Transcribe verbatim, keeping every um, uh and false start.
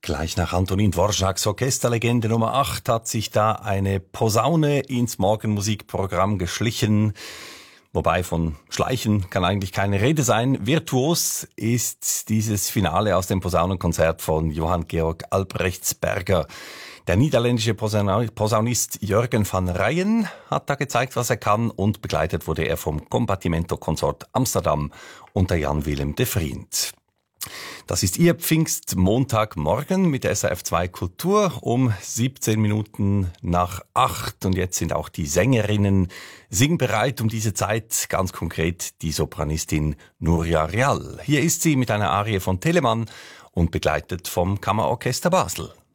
Gleich nach Antonin Dvořáks Orchesterlegende Nummer acht hat sich da eine Posaune ins Morgenmusikprogramm geschlichen. Wobei von Schleichen kann eigentlich keine Rede sein. Virtuos ist dieses Finale aus dem Posaunenkonzert von Johann Georg Albrechtsberger. Der niederländische Posaunist Jürgen van Rijen hat da gezeigt, was er kann, und begleitet wurde er vom Compartimento Consort Amsterdam unter Jan Willem de Vriend. Das ist Ihr Pfingstmontagmorgen mit der S R F zwei Kultur um siebzehn Minuten nach acht. Und jetzt sind auch die Sängerinnen singbereit um diese Zeit, ganz konkret die Sopranistin Nuria Rial. Hier ist sie mit einer Arie von Telemann und begleitet vom Kammerorchester Basel.